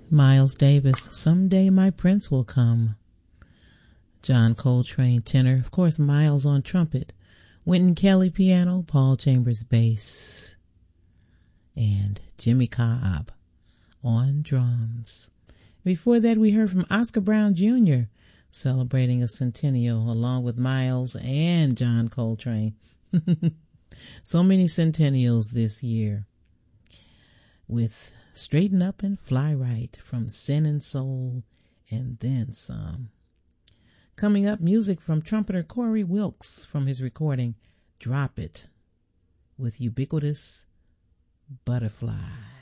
Miles Davis, Someday My Prince Will Come. John Coltrane, tenor. Of course, Miles on trumpet. Wynton Kelly, piano. Paul Chambers, bass. And Jimmy Cobb on drums. Before that, we heard from Oscar Brown Jr., celebrating a centennial along with Miles and John Coltrane. So many centennials this year. With Straighten Up and Fly Right from Sin and Soul and Then Some. Coming up, music from trumpeter Corey Wilkes from his recording Drop It with Ubiquitous Butterfly.